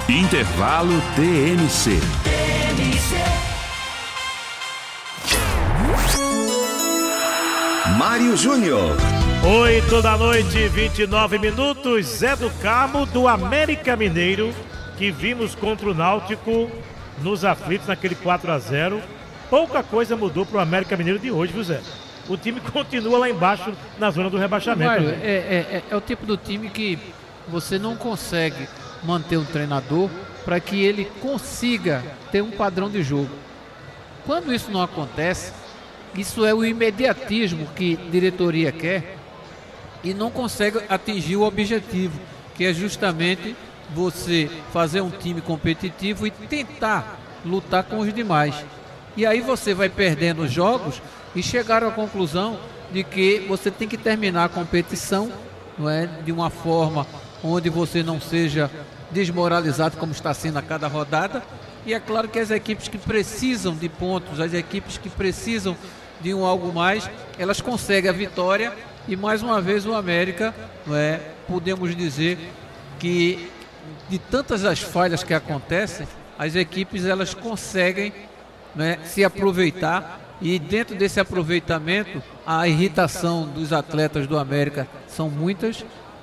Intervalo TMC. Mário Júnior. 8h29, Zé do Carmo do América Mineiro, que vimos contra o Náutico nos aflitos naquele 4-0. Pouca coisa mudou para o América Mineiro de hoje, viu, Zé? O time continua lá embaixo na zona do rebaixamento. Mário, é o tipo do time que você não consegue manter um treinador para que ele consiga ter um padrão de jogo. Quando isso não acontece, isso é o imediatismo que a diretoria quer e não consegue atingir o objetivo, que é justamente você fazer um time competitivo e tentar lutar com os demais. E aí você vai perdendo os jogos e chegar à conclusão de que você tem que terminar a competição, não é, de uma forma onde você não seja desmoralizado como está sendo a cada rodada. E é claro que as equipes que precisam de pontos, as equipes que precisam de algo mais, elas conseguem a vitória. E mais uma vez o América, não é, podemos dizer que de tantas as falhas que acontecem, as equipes elas conseguem, né, se aproveitar, e dentro desse aproveitamento a irritação dos atletas do América são muitas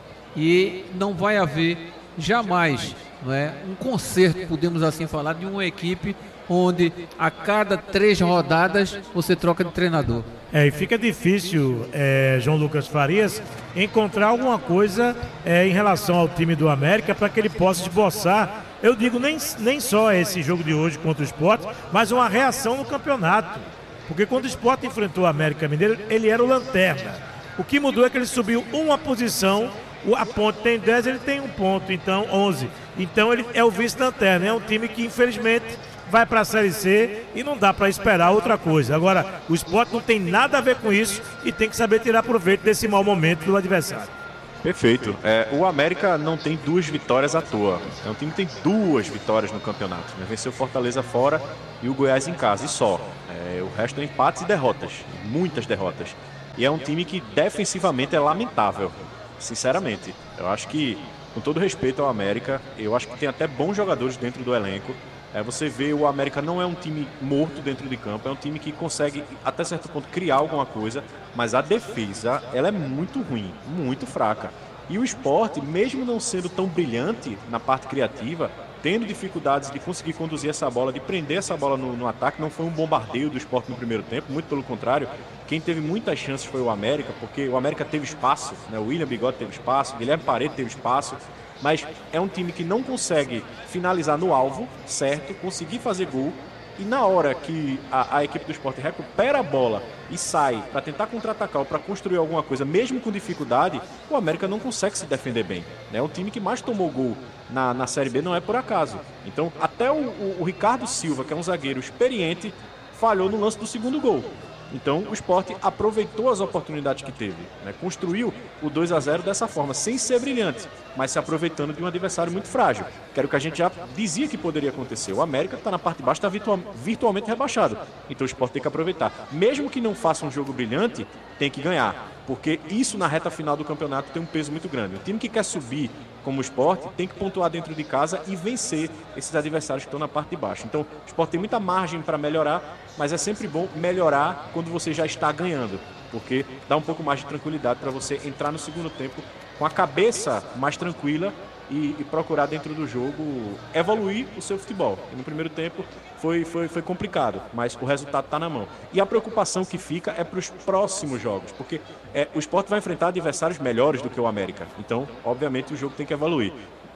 e não vai haver jamais, não é, um conserto, podemos assim falar, de uma equipe onde a cada 3 rodadas você troca de treinador. E fica difícil, João Lucas Farias, encontrar alguma coisa em relação ao time do América para que ele possa esboçar, eu digo nem só esse jogo de hoje contra o Sport, mas uma reação no campeonato. Porque quando o Sport enfrentou o América Mineiro, ele era o lanterna. O que mudou é que ele subiu uma posição, a Ponte tem 10, ele tem 1 ponto, então 11. Então ele é o vice-lanterna, é um time que infelizmente vai para a Série C e não dá para esperar outra coisa. Agora, o Sport não tem nada a ver com isso e tem que saber tirar proveito desse mau momento do adversário. Perfeito. O América não tem 2 vitórias à toa. É um time que tem 2 vitórias no campeonato, né? Venceu o Fortaleza fora e o Goiás em casa, e só. O resto é empates e derrotas, muitas derrotas. E é um time que defensivamente é lamentável, sinceramente. Eu acho que, com todo respeito ao América, eu acho que tem até bons jogadores dentro do elenco. Você vê, o América não é um time morto dentro de campo, é um time que consegue, até certo ponto, criar alguma coisa, mas a defesa, ela é muito ruim, muito fraca. E o Sport, mesmo não sendo tão brilhante na parte criativa, tendo dificuldades de conseguir conduzir essa bola, de prender essa bola no ataque, não foi um bombardeio do Sport no primeiro tempo, muito pelo contrário. Quem teve muitas chances foi o América, porque o América teve espaço, né? O William Bigode teve espaço, o Guilherme Paredes teve espaço, mas é um time que não consegue finalizar no alvo, certo, conseguir fazer gol, e na hora que a equipe do Sport recupera a bola e sai para tentar contra-atacar ou para construir alguma coisa, mesmo com dificuldade, o América não consegue se defender bem. É um time que mais tomou gol na Série B, não é por acaso. Então, até o Ricardo Silva, que é um zagueiro experiente, falhou no lance do segundo gol. Então, o Sport aproveitou as oportunidades que teve, né? Construiu o 2-0 dessa forma, sem ser brilhante, mas se aproveitando de um adversário muito frágil, que era o que a gente já dizia que poderia acontecer. O América está na parte de baixo, está virtualmente rebaixado. Então, o Sport tem que aproveitar. Mesmo que não faça um jogo brilhante, tem que ganhar, porque isso na reta final do campeonato tem um peso muito grande. O time que quer subir como o Sport tem que pontuar dentro de casa e vencer esses adversários que estão na parte de baixo. Então, o Sport tem muita margem para melhorar, mas é sempre bom melhorar quando você já está ganhando, porque dá um pouco mais de tranquilidade para você entrar no segundo tempo com a cabeça mais tranquila e procurar dentro do jogo evoluir o seu futebol. E no primeiro tempo foi complicado, mas o resultado está na mão. E a preocupação que fica é para os próximos jogos, porque o Sport vai enfrentar adversários melhores do que o América. Então, obviamente, o jogo tem que evoluir.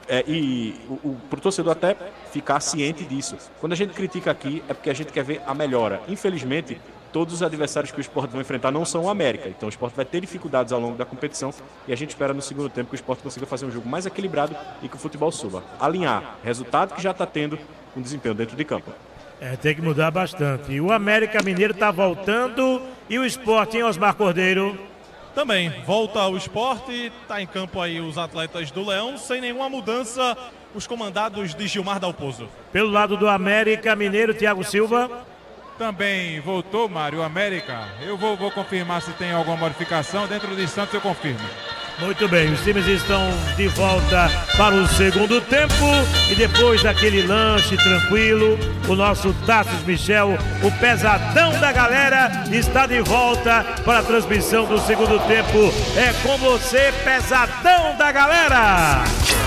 Para o torcedor até ficar ciente disso. Quando a gente critica aqui, é porque a gente quer ver a melhora. Infelizmente, todos os adversários que o Sport vai enfrentar não são o América. Então o Sport vai ter dificuldades ao longo da competição e a gente espera no segundo tempo que o Sport consiga fazer um jogo mais equilibrado e que o futebol suba. Alinhar resultado que já está tendo um desempenho dentro de campo. Tem que mudar bastante. E o América Mineiro está voltando. E o Sport, hein, Osmar Cordeiro? Também volta ao Sport, está em campo aí os atletas do Leão, sem nenhuma mudança, os comandados de Gilmar Dalpozo. Pelo lado do América Mineiro, Thiago Silva. Também voltou, Mário, América. Eu vou confirmar se tem alguma modificação. Dentro do instante eu confirmo. Muito bem, os times estão de volta para o segundo tempo e depois daquele lanche tranquilo, o nosso Tarcísio Michel, o pesadão da galera, está de volta para a transmissão do segundo tempo. É com você, pesadão da galera!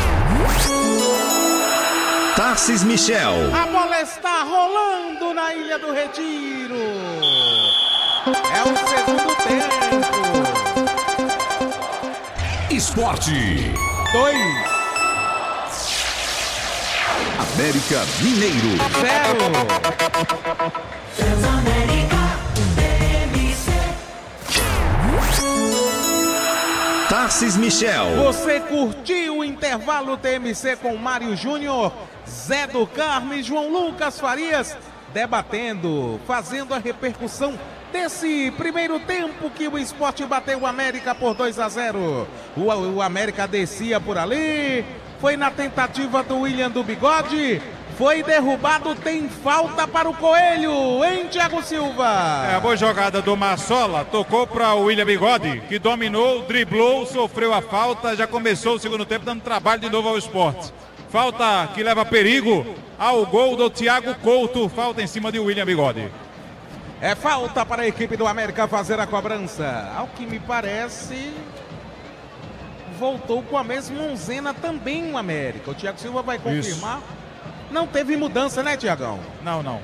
Tarcísio Michel. A bola está rolando na Ilha do Retiro. É o segundo tempo. Esporte. 2. América Mineiro. 0. Tarcísio Michel. Você curtiu o intervalo TMC com Mário Júnior, Zé do Carmo e João Lucas Farias debatendo, fazendo a repercussão desse primeiro tempo que o Sport bateu o América por 2-0. O América descia por ali, foi na tentativa do William do Bigode, foi derrubado, tem falta para o Coelho, hein, Thiago Silva? É a boa jogada do Massola, tocou para o William Bigode, que dominou, driblou, sofreu a falta, já começou o segundo tempo dando trabalho de novo ao Sport. Falta que leva perigo ao gol do Thiago Couto, falta em cima de William Bigode. É falta para a equipe do América fazer a cobrança. Ao que me parece, voltou com a mesma onzena também o América. O Thiago Silva vai confirmar. Isso. Não teve mudança, né, Thiagão? Não.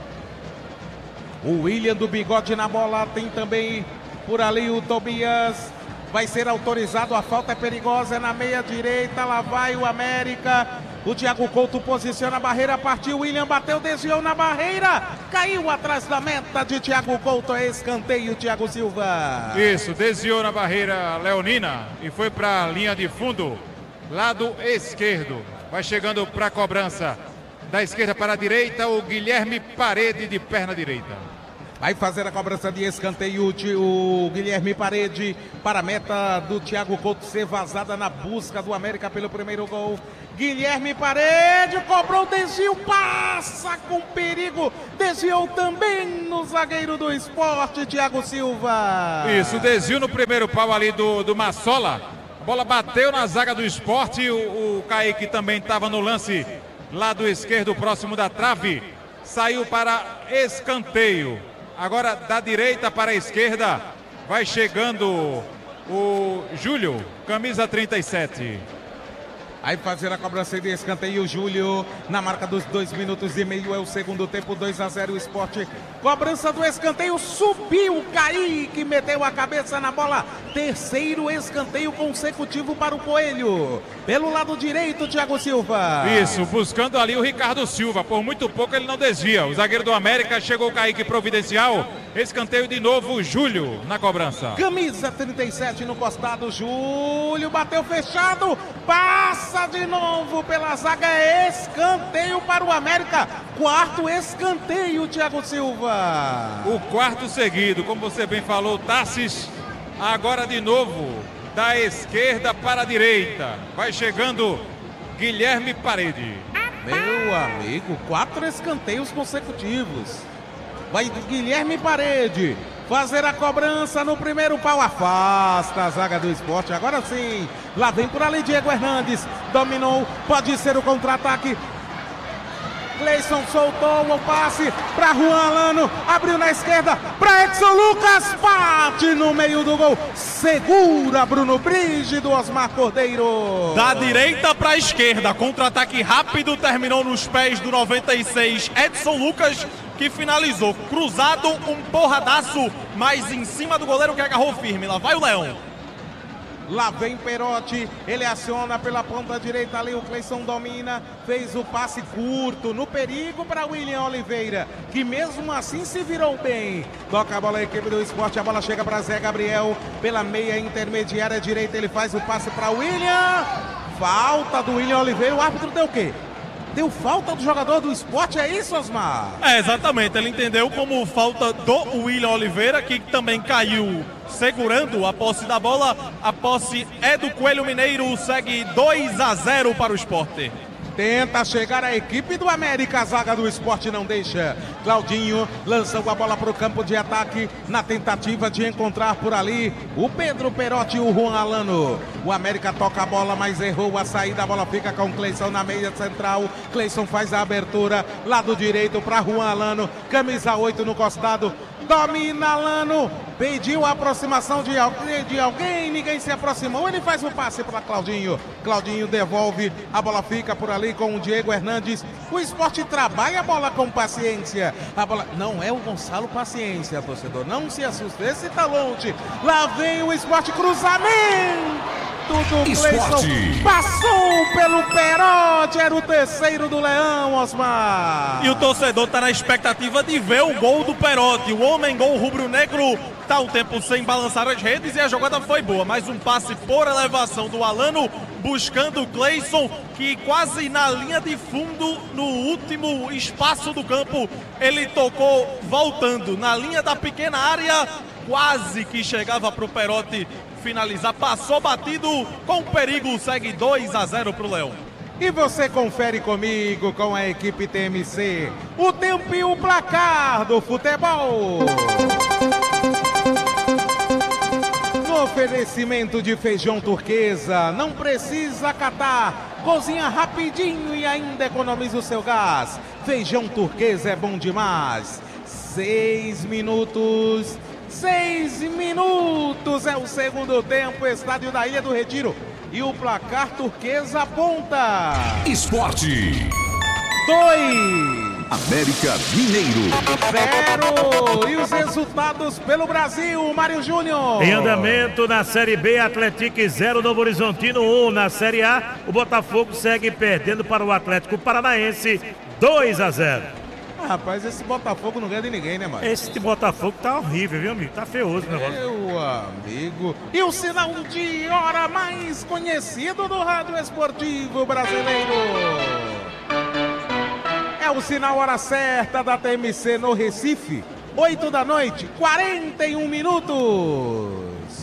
O William do Bigode na bola, tem também por ali o Tobias. Vai ser autorizado, a falta é perigosa, é na meia direita, lá vai o América. O Thiago Couto posiciona a barreira, partiu, William bateu, desviou na barreira, caiu atrás da meta de Thiago Couto, é escanteio, Thiago Silva. Isso, desviou na barreira leonina e foi para a linha de fundo, lado esquerdo. Vai chegando para a cobrança, da esquerda para a direita, o Guilherme Parede de perna direita. Vai fazer a cobrança de escanteio o Guilherme Parede para a meta do Thiago Couto ser vazada na busca do América pelo primeiro gol. Guilherme Parede cobrou desvio, passa com perigo, desviou também no zagueiro do Sport, Thiago Silva. Isso, desvio no primeiro pau ali do Massola. A bola bateu na zaga do Sport, o Kaique também estava no lance lado esquerdo próximo da trave, saiu para escanteio. Agora da direita para a esquerda, vai chegando o Júlio, camisa 37. Aí fazer a cobrança de escanteio, Júlio, na marca dos 2 minutos e meio, é o segundo tempo, 2-0 o Sport. Cobrança do escanteio, subiu, Kaique, meteu a cabeça na bola. Terceiro escanteio consecutivo para o Coelho. Pelo lado direito, Thiago Silva. Isso, buscando ali o Ricardo Silva, por muito pouco ele não desvia. O zagueiro do América, chegou o Kaique providencial. Escanteio de novo, Júlio na cobrança. Camisa 37 no costado, Júlio bateu fechado, passa de novo pela zaga, é escanteio para o América. Quarto escanteio, Thiago Silva. O quarto seguido, como você bem falou, Tarcísio. Agora de novo, da esquerda para a direita. Vai chegando Guilherme Parede. Meu amigo, 4 escanteios consecutivos. Vai Guilherme Parede fazer a cobrança no primeiro pau. Afasta a zaga do Sport. Agora sim. Lá vem por ali Diego Hernandes. Dominou. Pode ser o contra-ataque. Cleison soltou o passe para Juan Alano. Abriu na esquerda para Edson Lucas. Bate no meio do gol. Segura Bruno Brígido, Osmar Cordeiro. Da direita para a esquerda. Contra-ataque rápido. Terminou nos pés do 96. Edson Lucas, que finalizou cruzado, um porradaço, mas em cima do goleiro que agarrou firme. Lá vai o Leão. Lá vem Perotti, ele aciona pela ponta direita ali, o Cleison domina, fez o passe curto, no perigo para William Oliveira, que mesmo assim se virou bem. Toca a bola a equipe do Sport, a bola chega para Zé Gabriel, pela meia intermediária direita, ele faz o passe para William. Falta do William Oliveira, o árbitro deu o quê? Deu falta do jogador do Sport, é isso, Osmar? É, exatamente, ele entendeu como falta do William Oliveira, que também caiu segurando a posse da bola. A posse é do Coelho Mineiro, segue 2-0 para o Sport. Tenta chegar a equipe do América, a zaga do Sport não deixa. Claudinho lançou a bola para o campo de ataque na tentativa de encontrar por ali o Pedro Perotti e o Juan Alano. O América toca a bola, mas errou a saída. A bola fica com o Cleison na meia central. Cleison faz a abertura, lado direito para Juan Alano. Camisa 8 no costado. Domina Alano, pediu a aproximação de alguém, ninguém se aproximou, ele faz o passe para Claudinho. Claudinho devolve, a bola fica por ali com o Diego Hernandes. O Sport trabalha a bola com paciência. A bola não é o Gonçalo Paciência, torcedor, não se assuste, esse tá longe. Lá vem o Sport, cruzamento do Cleison, passou pelo Perotti, era o terceiro do Leão, Osmar. E o torcedor tá na expectativa de ver o gol do Perotti. O homem gol rubro-negro tá um tempo sem balançar as redes e a jogada foi boa. Mais um passe por elevação do Alano, buscando o Cleison, que quase na linha de fundo, no último espaço do campo, ele tocou voltando na linha da pequena área, quase que chegava pro Perotti finalizar, passou batido, com perigo, segue 2-0 pro Leão. E você confere comigo com a equipe TMC o tempo e o placar do futebol. No oferecimento de Feijão Turquesa, não precisa catar, cozinha rapidinho e ainda economiza o seu gás. Feijão Turquesa é bom demais. 6 minutos é o segundo tempo, estádio da Ilha do Retiro. E o placar Turquesa aponta. Esporte. 2. América Mineiro. 0. E os resultados pelo Brasil, Mário Júnior. Em andamento na Série B, Atlético 0, Novo Horizontino 1. Na Série A, o Botafogo segue perdendo para o Atlético Paranaense 2-0. Rapaz, esse Botafogo não ganha de ninguém, né, Mário? Esse Botafogo tá horrível, viu, amigo? Tá feioso o negócio. Meu amigo. E o sinal de hora mais conhecido do rádio esportivo brasileiro. É o sinal hora certa da TMC no Recife. 8 da noite, 41 minutos.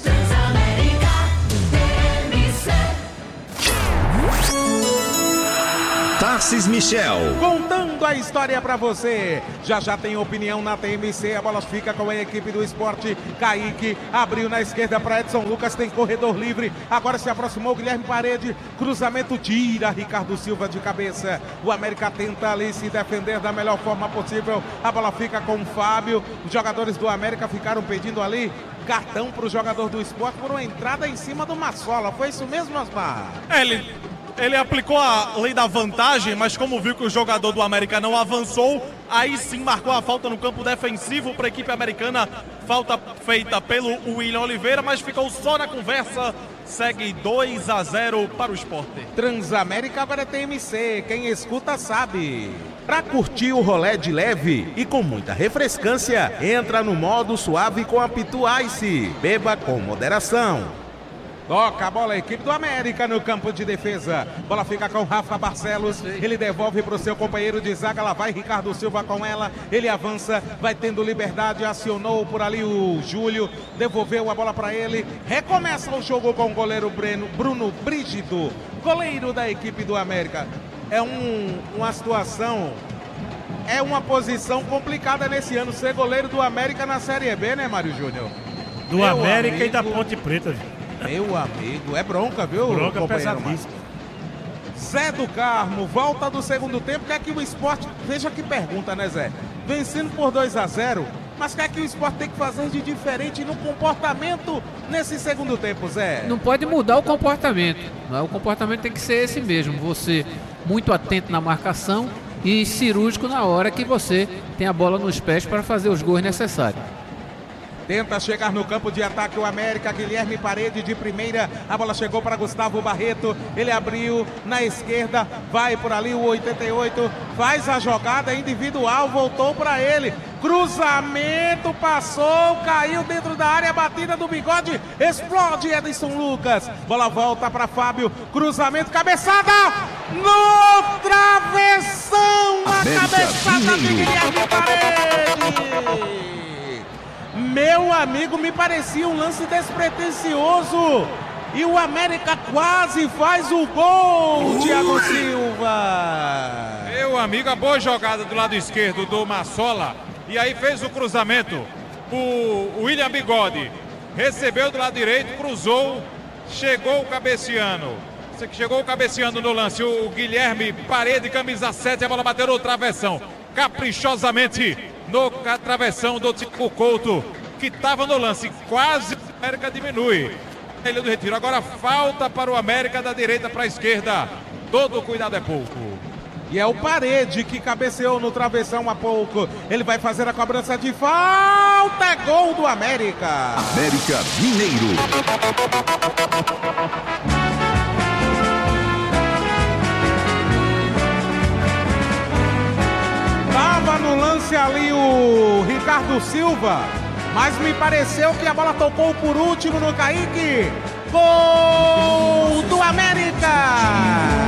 Tarcis Michel. Contando a história pra você. Já tem opinião na TMC. A bola fica com a equipe do Esporte. Kaique abriu na esquerda para Edson Lucas. Tem corredor livre. Agora se aproximou Guilherme Parede. Cruzamento tira Ricardo Silva de cabeça. O América tenta ali se defender da melhor forma possível. A bola fica com o Fábio. Os jogadores do América ficaram pedindo ali cartão pro jogador do Esporte por uma entrada em cima do Massola. Foi isso mesmo, Osmar? Ele aplicou a lei da vantagem, mas como viu que o jogador do América não avançou, aí sim marcou a falta no campo defensivo para a equipe americana. Falta feita pelo William Oliveira, mas ficou só na conversa. Segue 2-0 para o Sport. Transamérica agora é TMC, quem escuta sabe. Para curtir o rolê de leve e com muita refrescância, entra no modo suave com a Pitu Ice. Beba com moderação. Toca a bola a equipe do América no campo de defesa. Bola fica com Rafa Barcelos. Ele devolve para o seu companheiro de zaga. Lá vai Ricardo Silva com ela. Ele avança, vai tendo liberdade. Acionou por ali o Júlio. Devolveu a bola para ele. Recomeça o jogo com o goleiro Bruno Brígido, goleiro da equipe do América. É uma situação, é uma posição complicada nesse ano. Ser goleiro do América na Série B, né, Mário Júnior? Do Meu América amigo, e da Ponte Preta, viu? Meu amigo, é bronca, viu? Bronca pesadíssima. Zé do Carmo, volta do segundo tempo. Quer que o Sport, veja que pergunta, né, Zé? Vencendo por 2-0, mas quer que o Sport tem que fazer de diferente no comportamento nesse segundo tempo, Zé? Não pode mudar o comportamento. Não é? O comportamento tem que ser esse mesmo. Você muito atento na marcação e cirúrgico na hora que você tem a bola nos pés para fazer os gols necessários. Tenta chegar no campo de ataque o América, Guilherme Parede de primeira, a bola chegou para Gustavo Barreto, ele abriu na esquerda, vai por ali o 88, faz a jogada individual, voltou para ele, cruzamento, passou, caiu dentro da área, batida do Bigode, explode Edson Lucas, bola volta para Fábio, cruzamento, cabeçada, no travessão, a cabeçada de Guilherme Parede. Meu amigo, me parecia um lance despretensioso. E o América quase faz o gol, Thiago Silva. amigo, a boa jogada do lado esquerdo do Massola. E aí fez o cruzamento. O William Bigode recebeu do lado direito, cruzou, chegou o cabeceando. Chegou o cabeceando no lance. O Guilherme Parede, camisa 7, a bola bateu no travessão. Caprichosamente no travessão do Tico Couto, que estava no lance. Quase o América diminui. Ilha do Retiro. Agora falta para o América da direita para a esquerda. Todo cuidado é pouco. E é o Parede que cabeceou no travessão há pouco. Ele vai fazer a cobrança de falta. É gol do América. América Mineiro. Tava no lance ali o Ricardo Silva, mas me pareceu que a bola tocou por último no Kaique. Gol do América!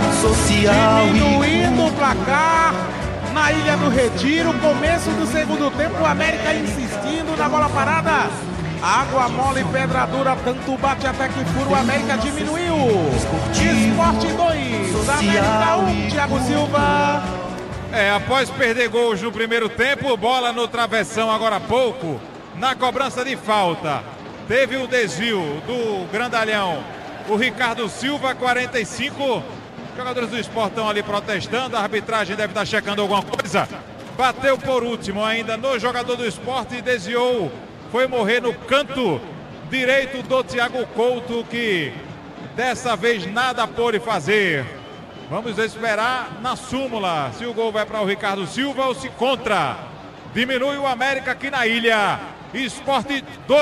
Diminuindo o placar na Ilha do Retiro. Começo do segundo tempo, o América insistindo na bola parada. Água mole e pedra dura, tanto bate até que fura. O América diminuiu. Esporte 2, América 1, Thiago Silva. Após perder gols no primeiro tempo, bola no travessão agora há pouco, na cobrança de falta. Teve o desvio do grandalhão, o Ricardo Silva, 45. Jogadores do Sport estão ali protestando, a arbitragem deve estar checando alguma coisa. Bateu por último ainda no jogador do Sport e desviou. Foi morrer no canto direito do Thiago Couto, que dessa vez nada pôde fazer. Vamos esperar na súmula se o gol vai para o Ricardo Silva ou se contra. Diminui o América aqui na ilha. Sport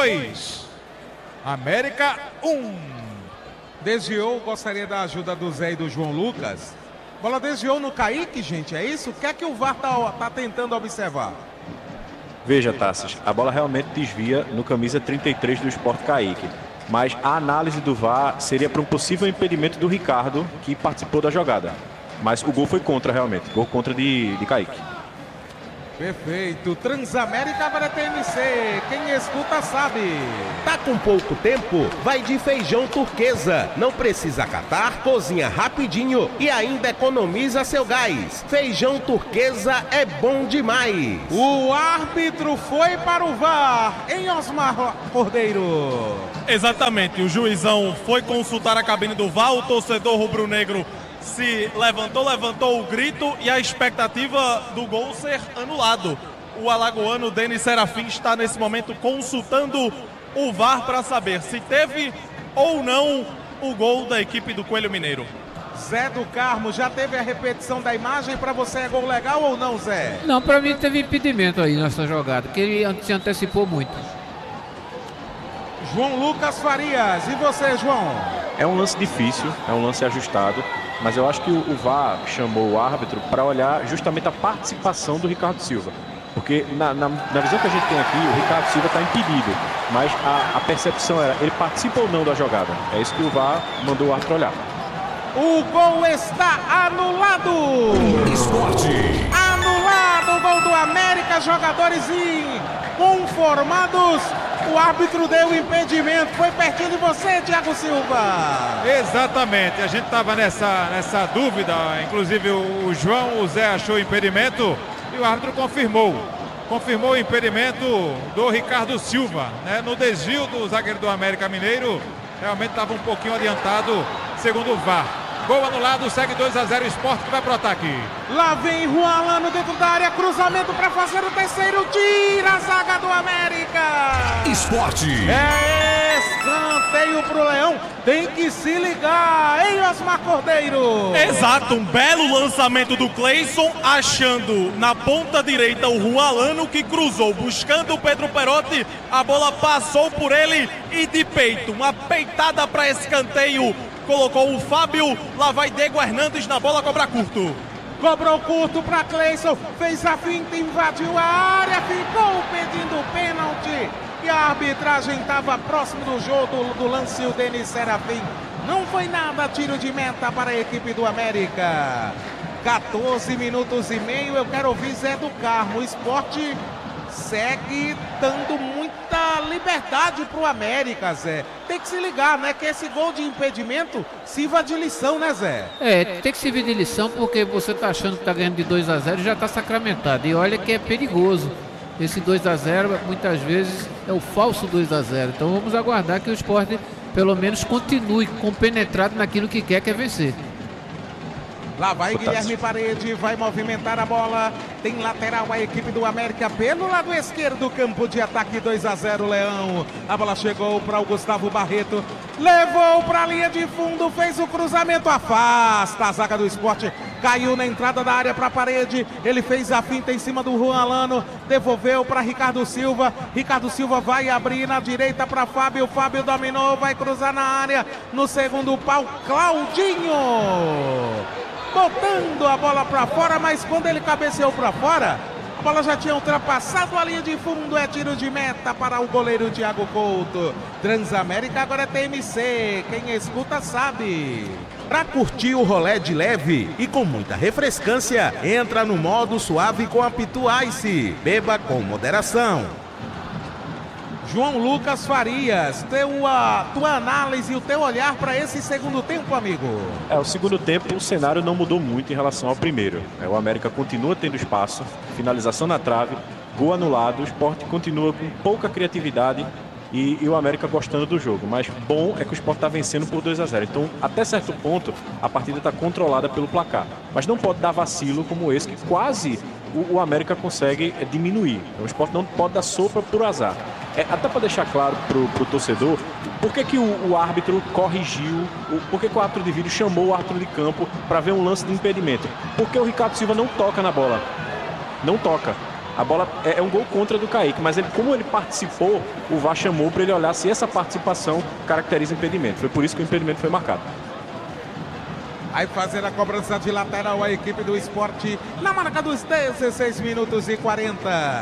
2, América 1. Desviou, gostaria da ajuda do Zé e do João Lucas. Bola desviou no Kaique, gente, é isso? O que é que o VAR tá tentando observar? Veja, Tassis, a bola realmente desvia no camisa 33 do Sport Kaique. Mas a análise do VAR seria para um possível impedimento do Ricardo, que participou da jogada. Mas o gol foi contra, realmente. Gol contra de Kaique. Perfeito. Transamérica agora é TMC. Quem escuta sabe. Tá com pouco tempo? Vai de feijão turquesa. Não precisa catar, cozinha rapidinho e ainda economiza seu gás. Feijão turquesa é bom demais. O árbitro foi para o VAR, em Osmar Cordeiro. Exatamente. O juizão foi consultar a cabine do VAR. O torcedor rubro-negro se levantou o grito e a expectativa do gol ser anulado. O alagoano Denis Serafim está nesse momento consultando o VAR para saber se teve ou não o gol da equipe do Coelho Mineiro. Zé do Carmo, já teve a repetição da imagem? Para você é gol legal ou não, Zé? Não, para mim teve impedimento aí nessa jogada, que ele se antecipou muito. João Lucas Farias, e você, João? É um lance difícil, é um lance ajustado, mas eu acho que o VAR chamou o árbitro para olhar justamente a participação do Ricardo Silva. Porque na visão que a gente tem aqui, o Ricardo Silva está impedido, mas a percepção era, ele participa ou não da jogada? É isso que o VAR mandou o árbitro olhar. O gol está anulado! Esporte! Anulado o gol do América, jogadores inconformados. O árbitro deu impedimento. Foi pertinho de você, Thiago Silva. Exatamente, a gente estava nessa dúvida. Inclusive o João, o Zé achou impedimento e o árbitro confirmou o impedimento do Ricardo Silva, né? No desvio do zagueiro do América Mineiro, realmente estava um pouquinho adiantado, segundo o VAR. Gol anulado, segue 2-0 o Sport, que vai pro ataque. Lá vem Juan dentro da área, cruzamento para fazer o terceiro, tira a zaga do América. Esporte. É escanteio pro Leão, tem que se ligar, hein, Osmar Cordeiro? Exato, um belo lançamento do Cleison, achando na ponta direita o Juan, que cruzou, buscando o Pedro Perotti, a bola passou por ele e de peito, uma peitada para escanteio. Colocou o Fábio, lá vai Diego Hernandes na bola, cobra curto. Cobrou curto para Cleison, fez a finta, invadiu a área, ficou pedindo pênalti. E a arbitragem estava próximo do jogo do lance, o Denis Serafim. Não foi nada, tiro de meta para a equipe do América. 14 minutos e meio, eu quero ouvir Zé do Carmo. O Sport segue dando muita dá liberdade pro América, Zé. Tem que se ligar, né? Que esse gol de impedimento sirva de lição, né, Zé? Tem que servir de lição porque você tá achando que tá ganhando de 2-0 e já tá sacramentado. E olha que é perigoso. Esse 2-0 muitas vezes é o falso 2-0. Então vamos aguardar que o Sport pelo menos continue compenetrado naquilo que quer vencer. Lá vai Guilherme Parede, vai movimentar a bola. Tem lateral a equipe do América pelo lado esquerdo, campo de ataque 2-0 Leão. A bola chegou para o Gustavo Barreto, levou para a linha de fundo, fez o cruzamento, afasta a zaga do Sport. Caiu na entrada da área para a Parede, ele fez a finta em cima do Juan Alano, devolveu para Ricardo Silva. Ricardo Silva vai abrir na direita para Fábio, Fábio dominou, vai cruzar na área, no segundo pau, Claudinho. Botando a bola para fora, mas quando ele cabeceou para fora, a bola já tinha ultrapassado a linha de fundo. É tiro de meta para o goleiro Thiago Couto. Transamérica agora é TMC, quem escuta sabe. Para curtir o rolê de leve e com muita refrescância, entra no modo suave com a Pitu Ice. Beba com moderação. João Lucas Farias, tua análise e o teu olhar para esse segundo tempo, amigo. O segundo tempo, o cenário não mudou muito em relação ao primeiro. O América continua tendo espaço, finalização na trave, gol anulado, o Sport continua com pouca criatividade e o América gostando do jogo. Mas bom é que o Sport está vencendo por 2-0. Então, até certo ponto, a partida está controlada pelo placar. Mas não pode dar vacilo como esse, que quase o América consegue diminuir. O Sport não pode dar sopa por azar. Até para deixar claro pro torcedor, por que o árbitro corrigiu, por que o árbitro de vídeo chamou o árbitro de campo para ver um lance de impedimento? Porque o Ricardo Silva não toca na bola. Não toca. A bola é um gol contra do Kaique, mas como ele participou, o VAR chamou para ele olhar se essa participação caracteriza impedimento. Foi por isso que o impedimento foi marcado. Vai fazer a cobrança de lateral a equipe do Sport na marca dos 16 minutos e 40.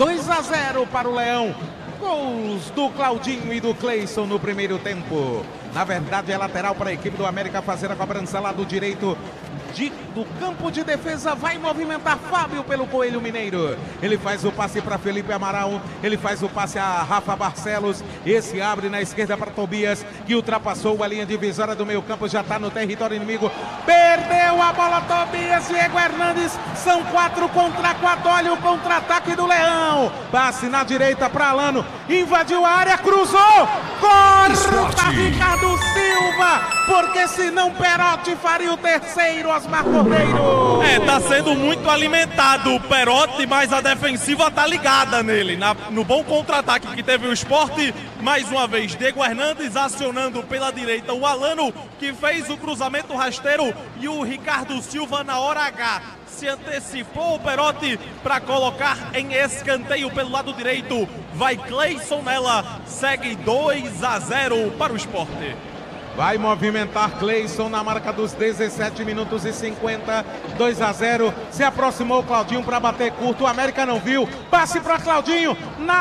2-0 para o Leão. Gols do Claudinho e do Cleison no primeiro tempo. Na verdade é lateral para a equipe do América fazer a cobrança lá do direito do campo de defesa. Vai movimentar Fábio pelo Coelho Mineiro. Ele faz o passe para Felipe Amaral. Ele faz o passe a Rafa Barcelos. Esse abre na esquerda para Tobias, que ultrapassou a linha divisória do meio campo. Já está no território inimigo. Perdeu a bola Tobias. Diego Hernandes. São 4 contra 4. Olha o contra-ataque do Leão. Passe na direita para Alano. Invadiu a área. Cruzou. Corta Ricardo Silva. Porque senão Perotti faria o terceiro. Osmar Cordeiro. Tá sendo muito alimentado o Perotti, mas a defensiva tá ligada nele. No bom contra-ataque que teve o Sport, mais uma vez, Diego Hernandes acionando pela direita o Alano, que fez o cruzamento rasteiro, e o Ricardo Silva na hora H se antecipou o Perotti para colocar em escanteio pelo lado direito. Vai Cleison nela, segue 2-0 para o Sport. Vai movimentar Cleison na marca dos 17 minutos e 50, 2-0. Se aproximou o Claudinho para bater curto. O América não viu. Passe para Claudinho.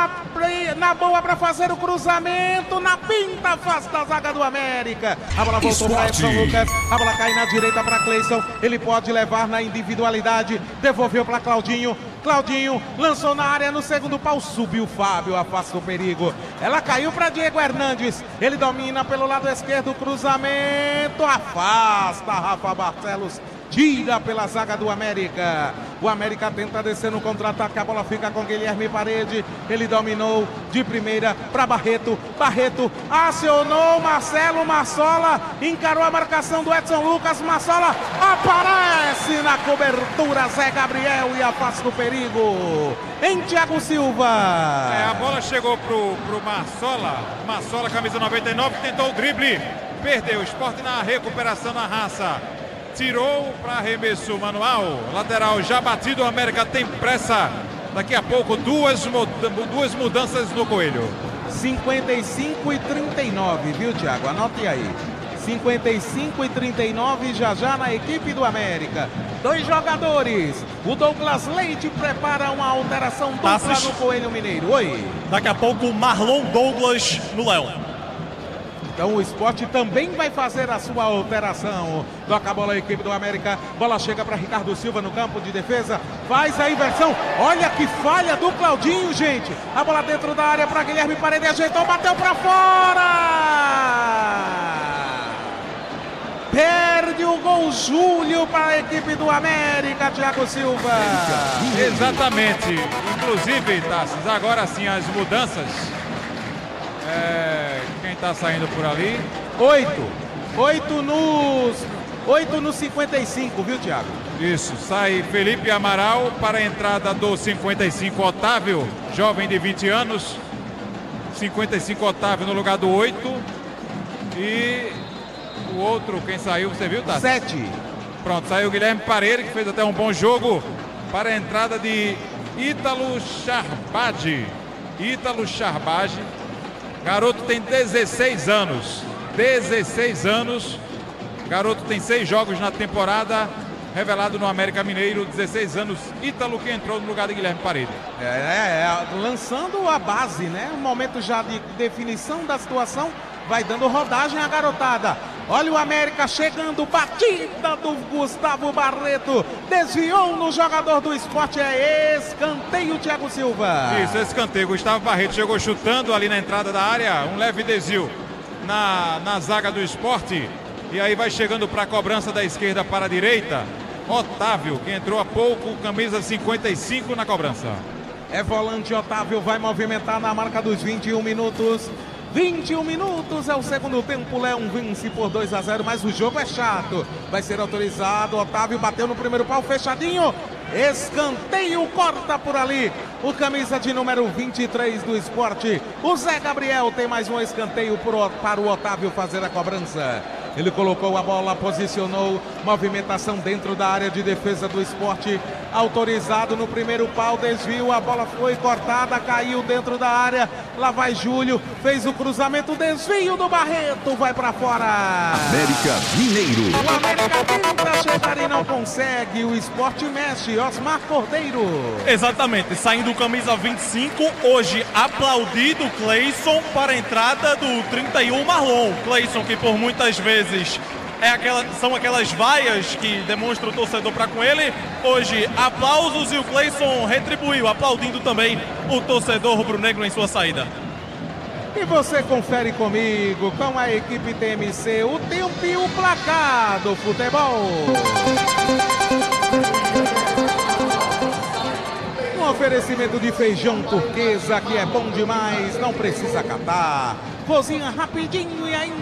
Na boa para fazer o cruzamento. Na pinta, afasta a zaga do América. A bola voltou para Edson Lucas. A bola cai na direita para Cleison. Ele pode levar na individualidade. Devolveu para Claudinho. Claudinho lançou na área no segundo pau. Subiu Fábio, afasta o perigo. Ela caiu para Diego Hernandes. Ele domina pelo lado esquerdo. Cruzamento, afasta Rafa Barcelos, tira pela zaga do América. O América tenta descer no contra-ataque, a bola fica com Guilherme Parede. Ele dominou de primeira para Barreto. Barreto acionou Marcelo Massola, encarou a marcação do Edson Lucas. Massola aparece na cobertura, Zé Gabriel, e afasta o perigo em Thiago Silva. A bola chegou pro Massola. Massola, camisa 99, tentou o drible. Perdeu o Sport na recuperação na raça. Tirou para arremesso manual. Lateral já batido. O América tem pressa. Daqui a pouco duas mudanças no Coelho. 55 e 39, viu, Thiago? Anote aí. 55 e 39 já na equipe do América. 2 jogadores. O Douglas Leite prepara uma alteração dupla no Coelho Mineiro. Oi. Daqui a pouco o Marlon Douglas no Leão. Então o Sport também vai fazer a sua alteração. Toca a bola a equipe do América. Bola chega para Ricardo Silva no campo de defesa. Faz a inversão. Olha que falha do Claudinho, gente. A bola dentro da área para Guilherme Paredes. Ajeitou, bateu para fora. Perde o gol Júlio para a equipe do América, Thiago Silva. Exatamente. Inclusive, Tassos, agora sim as mudanças. Quem está saindo por ali? 8 nos 55, viu, Thiago? Isso, sai Felipe Amaral para a entrada do 55, Otávio, jovem de 20 anos. 55, Otávio no lugar do 8. E o outro, quem saiu, você viu, Tassos? 7. Pronto, saiu o Guilherme Paredes, que fez até um bom jogo, para a entrada de Ítalo Charbage. Ítalo Charbage. Garoto tem 16 anos. 16 anos. Garoto tem 6 jogos na temporada. Revelado no América Mineiro. 16 anos. Ítalo, que entrou no lugar de Guilherme Paredes. Lançando a base, né? Um momento já de definição da situação. Vai dando rodagem à garotada. Olha o América chegando. Batida do Gustavo Barreto. Desviou no jogador do Sport. É escanteio, Thiago Silva. Isso, escanteio. Gustavo Barreto chegou chutando ali na entrada da área. Um leve desvio na zaga do Sport. E aí vai chegando para a cobrança da esquerda para a direita. Otávio, que entrou há pouco, camisa 55 na cobrança. É volante. Otávio vai movimentar na marca dos 21 minutos. 21 minutos é o segundo tempo. Leão vence por 2-0, mas o jogo é chato. Vai ser autorizado. Otávio bateu no primeiro pau, fechadinho. Escanteio, corta por ali. O camisa de número 23 do Sport. O Zé Gabriel tem mais um escanteio para o Otávio fazer a cobrança. Ele colocou a bola, posicionou, movimentação dentro da área de defesa do Sport. Autorizado no primeiro pau, desvio, a bola foi cortada, caiu dentro da área. Lá vai Júlio, fez o cruzamento, desvio do Barreto, vai pra fora. América Mineiro. O América tenta chegar e não consegue. O Sport mexe. Osmar Cordeiro. Exatamente, saindo o camisa 25, hoje aplaudido Cleison para a entrada do 31 Marlon. Cleison, que por muitas vezes são aquelas vaias que demonstra o torcedor para com ele. Hoje aplausos e o Cleison retribuiu, aplaudindo também o torcedor rubro-negro em sua saída. E você confere comigo, com a equipe TMC, o tempo e o placar do futebol. Um oferecimento de feijão turquesa, que é bom demais, não precisa catar. Cozinha rapidinho e ainda